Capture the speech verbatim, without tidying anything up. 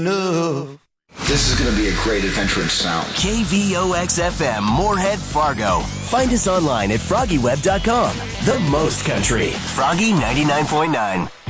No. This is going to be a great adventure in sound. K V O X F M, Moorhead, Fargo. Find us online at froggy web dot com. The most country. Froggy ninety-nine point nine.